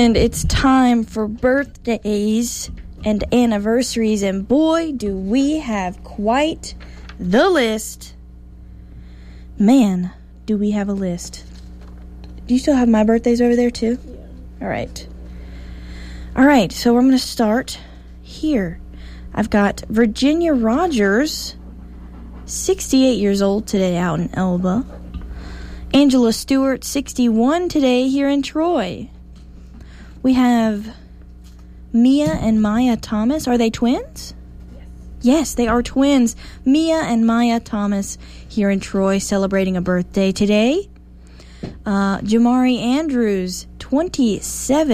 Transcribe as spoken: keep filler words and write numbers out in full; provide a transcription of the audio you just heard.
And it's time for birthdays and anniversaries, and boy, do we have quite the list. Man, do we have a list. Do you still have my birthdays over there too? Yeah. All right. All right, so I'm going to start here. I've got Virginia Rogers, sixty-eight years old today out in Elba. Angela Stewart, sixty-one today here in Troy. We have Mia and Maya Thomas. Are they twins? Yes. Yes, they are twins. Mia and Maya Thomas here in Troy celebrating a birthday today. Uh, Jamari Andrews, twenty-seven.